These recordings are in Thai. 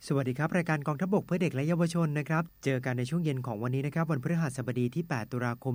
สวัสดีครับรายการกองทัพบกเพื่อเด็กและเยาวชนนะครับเจอกันในช่วงเย็นของวันนี้นะครับวันพฤหัสบดีที่8ตุลาคม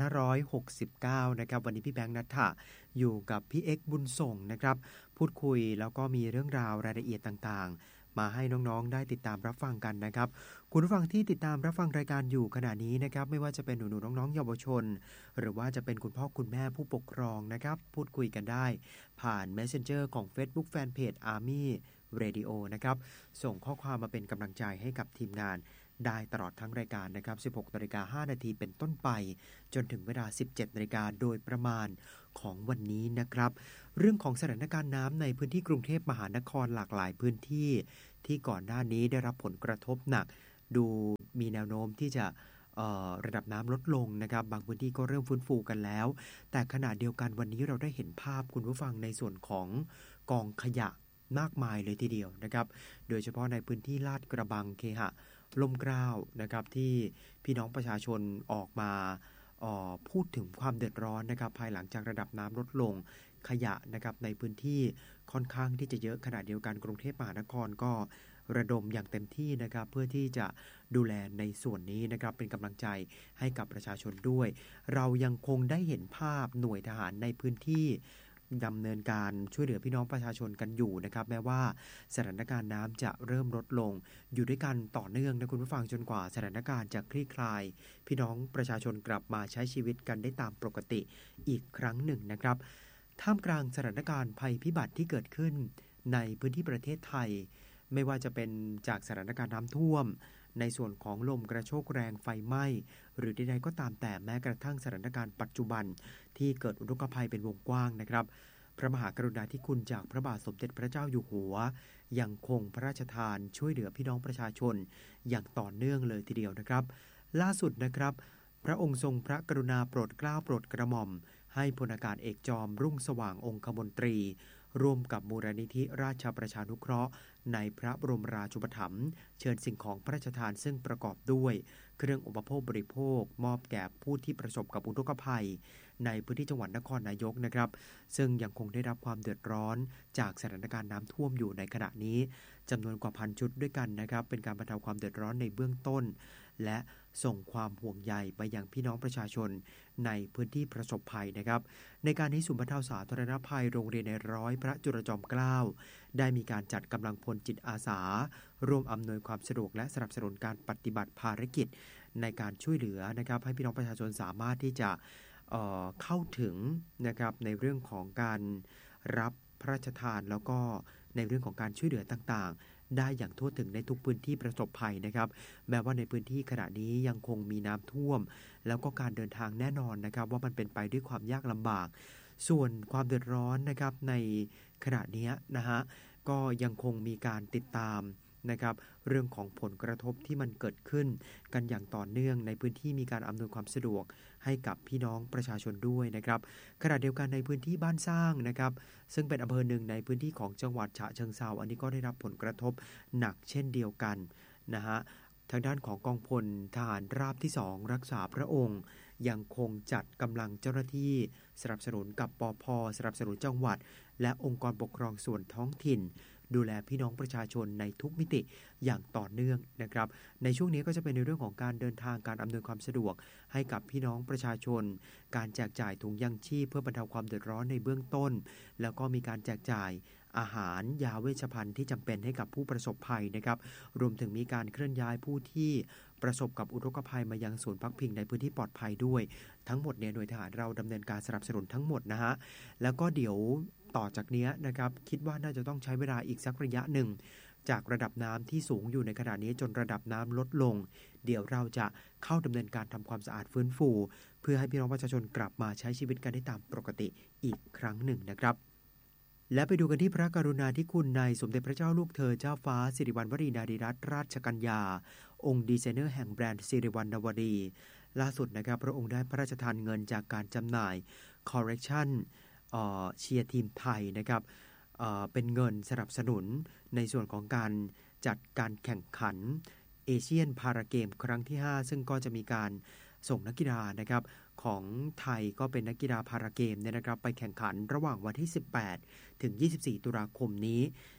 2569นะครับวันนี้พี่แบงค์ณัฐฐะอยู่กับพี่เอ็กซ์บุญส่งนะครับพูดคุยแล้วก็มีเรื่องราวรายละเอียดต่างๆมาให้น้องๆได้ติดตามรับฟังกันนะครับคุณผู้ฟังที่ติดตามรับฟังรายการอยู่ขณะนี้นะครับไม่ว่าจะเป็นหนูๆน้องๆเยาวชนหรือว่าจะเป็นคุณพ่อคุณแม่ผู้ปกครองนะครับพูดคุยกันได้ผ่าน Messenger ของ Facebook Fanpage Army Radio นะครับส่งข้อความมาเป็นกำลังใจให้กับทีมงานได้ตลอดทั้งรายการนะครับ 16:05 น.เป็นต้นไปจนถึงเวลา 17:00 น.โดยประมาณของวันนี้นะครับเรื่องของสถานการณ์น้ำในพื้นที่กรุงเทพมหานครหลากหลายพื้นที่ที่ก่อนหน้านี้ได้รับผลกระทบหนักดูมีแนวโน้มที่จะระดับน้ำลดลงนะครับบางพื้นที่ก็เริ่มฟื้นฟูกันแล้วแต่ขณะเดียวกันวันนี้เราได้เห็นภาพคุณผู้ฟังในส่วนของกองขยะมากมายเลยทีเดียวนะครับโดยเฉพาะในพื้นที่ลาดกระบังเคหะร่มเกล้านะครับที่พี่น้องประชาชนออกมาพูดถึงความเดือดร้อนนะครับภายหลังจากระดับน้ำลดลงขยะนะครับในพื้นที่ค่อนข้างที่จะเยอะขณะเดียวกันกรุงเทพมหานครก็ระดมอย่างเต็มที่นะครับเพื่อที่จะดูแลในส่วนนี้นะครับเป็นกำลังใจให้กับประชาชนด้วยเรายังคงได้เห็นภาพหน่วยทหารในพื้นที่ดำเนินการช่วยเหลือพี่น้องประชาชนกันอยู่นะครับแม้ว่าสถานการณ์น้ำจะเริ่มลดลงอยู่ด้วยกันต่อเนื่องนะคุณผู้ฟังจนกว่าสถานการณ์จะคลี่คลายพี่น้องประชาชนกลับมาใช้ชีวิตกันได้ตามปกติอีกครั้งหนึ่งนะครับท่ามกลางสถานการณ์ภัยพิบัติที่เกิดขึ้นในพื้นที่ประเทศไทยไม่ว่าจะเป็นจากสถานการณ์น้ำท่วมในส่วนของลมกระโชกแรงไฟไหม้หรือใดๆก็ตามแต่แม้กระทั่งสถานการณ์ปัจจุบันที่เกิดอุทกภัยเป็นวงกว้างนะครับพระมหากรุณาธิคุณจากพระบาทสมเด็จพระเจ้าอยู่หัวยังคงพระราชทานช่วยเหลือพี่น้องประชาชนอย่างต่อเนื่องเลยทีเดียวนะครับล่าสุดนะครับพระองค์ทรงพระกรุณาโปรดเกล้าโปรดกระหม่อมให้พลอากาศเอกจอมรุ่งสว่างองคมนตรีร่วมกับมูลนิธิราชประชานุเคราะห์ในพระบรมราชูปถัมภ์เชิญสิ่งของพระราชทานซึ่งประกอบด้วยเครื่องอุปโภคบริโภคมอบแก่ผู้ที่ประสบกับอุทกภัยในพื้นที่จังหวัดนครนายกนะครับซึ่งยังคงได้รับความเดือดร้อนจากสถานการณ์น้ำท่วมอยู่ในขณะนี้จำนวนกว่าพันชุดด้วยกันนะครับเป็นการบรรเทาความเดือดร้อนในเบื้องต้นและส่งความห่วงใยไปยังพี่น้องประชาชนในพื้นที่ประสบภัยนะครับในการนี้ศูนย์บรรเทาสาธารณภัยโรงเรียนในร้อยพระจุลจอมเกล้าได้มีการจัดกำลังพลจิตอาสาร่วมอำนวยความสะดวกและสนับสนุนการปฏิบัติภารกิจในการช่วยเหลือนะครับให้พี่น้องประชาชนสามารถที่จะเข้าถึงนะครับในเรื่องของการรับพระราชทานแล้วก็ในเรื่องของการช่วยเหลือต่างๆได้อย่างทั่วถึงในทุกพื้นที่ประสบภัยนะครับแม้ว่าในพื้นที่ขณะนี้ยังคงมีน้ำท่วมแล้วก็การเดินทางแน่นอนนะครับว่ามันเป็นไปด้วยความยากลำบากส่วนความเดือดร้อนนะครับในขณะนี้นะฮะก็ยังคงมีการติดตามนะครับเรื่องของผลกระทบที่มันเกิดขึ้นกันอย่างต่อเนื่องในพื้นที่มีการอำนวยความสะดวกให้กับพี่น้องประชาชนด้วยนะครับขณะเดียวกันในพื้นที่บ้านสร้างนะครับซึ่งเป็นอำเภอหนึ่งในพื้นที่ของจังหวัดฉะเชิงเทราอันนี้ก็ได้รับผลกระทบหนักเช่นเดียวกันนะฮะทางด้านของกองพลทหารราบที่2รักษาพระองค์ยังคงจัดกำลังเจ้าหน้าที่สนับสนุนกับปภ.สนับสนุนจังหวัดและองค์กรปกครองส่วนท้องถิ่นดูแลพี่น้องประชาชนในทุกมิติอย่างต่อเนื่องนะครับในช่วงนี้ก็จะเป็นในเรื่องของการเดินทางการอำนวยความสะดวกให้กับพี่น้องประชาชนการแจกจ่ายถุงยังชีพเพื่อบรรเทาความเดือดร้อนในเบื้องต้นแล้วก็มีการแจกจ่ายอาหารยาเวชภัณฑ์ที่จำเป็นให้กับผู้ประสบภัยนะครับรวมถึงมีการเคลื่อนย้ายผู้ที่ประสบกับอุทกภัยมายังศูนย์พักพิงในพื้นที่ปลอดภัยด้วยทั้งหมดเนี่ยหน่วยทหารเราดำเนินการสนับสนุนทั้งหมดนะฮะแล้วก็เดี๋ยวต่อจากนี้นะครับคิดว่าน่าจะต้องใช้เวลาอีกสักระยะหนึ่งจากระดับน้ำที่สูงอยู่ในขณะนี้จนระดับน้ำลดลงเดี๋ยวเราจะเข้าดำเนินการทำความสะอาดฟื้นฟูเพื่อให้พี่น้องประชาชนกลับมาใช้ชีวิตกันได้ตามปกติอีกครั้งหนึ่งนะครับและไปดูกันที่พระกรุณาธิคุณในสมเด็จพระเจ้าลูกเธอเจ้าฟ้าสิริวัณวรีนารีรัตนราชกัญญาองค์ดีไซเนอร์แห่งแบรนด์สิริวัณณวดีล่าสุดนะครับพระองค์ได้พระราชทานเงินจากการจำหน่ายคอลเลคชั่นเชียร์ทีมไทยนะครับเป็นเงินสนับสนุนในส่วนของการจัดการแข่งขันเอเชียนพาราเกมครั้งที่5ซึ่งก็จะมีการส่งนักกีฬานะครับของไทยก็เป็นนักกีฬาพาราเกมเนี่ยนะครับไปแข่งขันระหว่างวันที่18ถึง24ตุลาคมนี้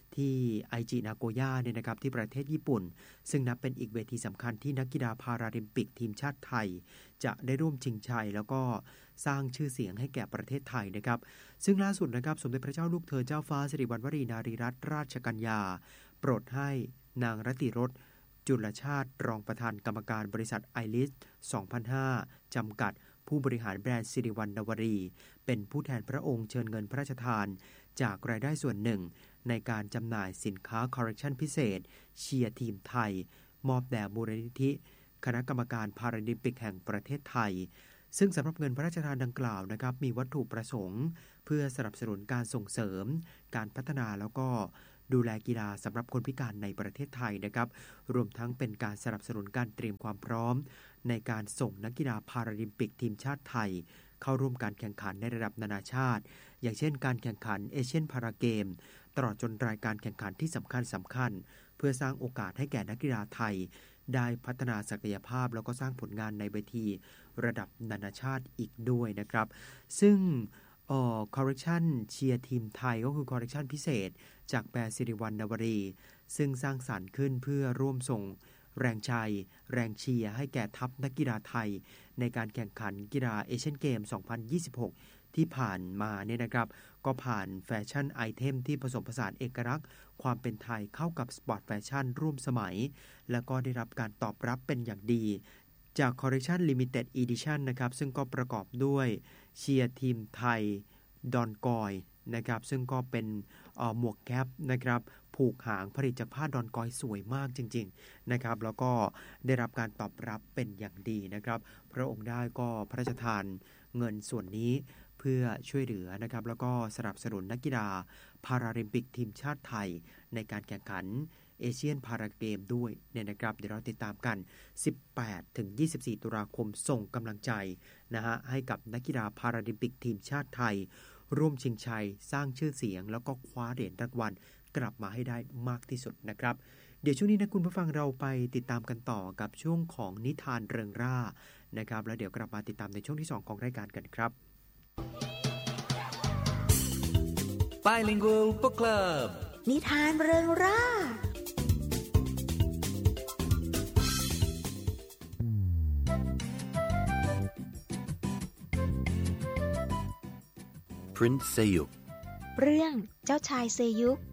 ที่ไอจินาโกย่าเนี่ยนะครับที่ประเทศญี่ปุ่นซึ่งนับเป็นอีกเวทีสำคัญที่นักกีฬาพาราลิมปิกทีมชาติไทยจะได้ร่วมชิงชัยแล้วก็สร้างชื่อเสียงให้แก่ประเทศไทยนะครับซึ่งล่าสุดนะครับสมเด็จพระเจ้าลูกเธอเจ้าฟ้าสิริวัณวรีนารีรัตนราชกัญญาโปรดให้นางรติรสจุลชาติรองประธานกรรมการบริษัทไอริส 2005 จำกัดผู้บริหารแบรนด์สิริวัณนวรีเป็นผู้แทนพระองค์เชิญเงินพระราชทานจากรายได้ส่วนหนึ่งในการจำหน่ายสินค้าคอลเลคชันพิเศษเชียร์ทีมไทยมอบแด่มูลนิธิคณะกรรมการพาราลิมปิกแห่งประเทศไทยซึ่งสำหรับเงินพระราชทานดังกล่าวนะครับมีวัตถุประสงค์เพื่อสนับสนุนการส่งเสริมการพัฒนาแล้วก็ดูแลกีฬาสำหรับคนพิการในประเทศไทยนะครับรวมทั้งเป็นการสนับสนุนการเตรียมความพร้อมในการส่งนักกีฬาพาราลิมปิกทีมชาติไทยเข้าร่วมการแข่งขันในระดับนานาชาติอย่างเช่นการแข่งขันเอเชียนพาราเกมตลอดจนรายการแข่งขันที่สำคัญเพื่อสร้างโอกาสให้แก่นักกีฬาไทยได้พัฒนาศักยภาพแล้วก็สร้างผลงานในเวทีระดับนานาชาติอีกด้วยนะครับซึ่งคอลเลคชันเชียร์ทีมไทยก็คือคอลเลคชันพิเศษจากแบรนด์สิริวัณนวรีซึ่งสร้างสรรค์ขึ้นเพื่อร่วมส่งแรงใจแรงเชียร์ให้แก่ทัพนักกีฬาไทยในการแข่งขันกีฬาเอเชียนเกม 2026 ที่ผ่านมาเนี่ยนะครับก็ผ่านแฟชั่นไอเทมที่ผสมผสานเอกลักษณ์ความเป็นไทยเข้ากับสปอร์ตแฟชั่นร่วมสมัยและก็ได้รับการตอบรับเป็นอย่างดีจากคอลเลคชัน Limited Edition นะครับซึ่งก็ประกอบด้วยเชียร์ทีมไทยดอนกอยนะครับซึ่งก็เป็นหมวกแก๊ปนะครับผูกหางผลิตจากผ้าดอนกอยสวยมากจริงๆนะครับแล้วก็ได้รับการตอบรับเป็นอย่างดีนะครับพระองค์ได้ก็พระราชทานเงินส่วนนี้เพื่อช่วยเหลือนะครับแล้วก็สนับสนุนนักกีฬาพาราลิมปิกทีมชาติไทยในการแข่งขันเอเชียนพาราเกมด้วยเนี่ยนะครับเดี๋ยวเราติดตามกัน 18-24 ตุลาคมส่งกำลังใจนะฮะให้กับนักกีฬาพาราลิมปิกทีมชาติไทยร่วมชิงชัยสร้างชื่อเสียงแล้วก็คว้าเหรียญรางวัลกลับมาให้ได้มากที่สุดนะครับเดี๋ยวช่วงนี้นะคุณผู้ฟังเราไปติดตามกันต่อกับช่วงของนิทานเริงร่านะครับแล้วเดี๋ยวกลับมาติดตามในช่วงที่2ของรายการกันครับ Bilingual Book Club นิทานเริงร่า Prince Seyuk เรื่องเจ้าชายเซยุก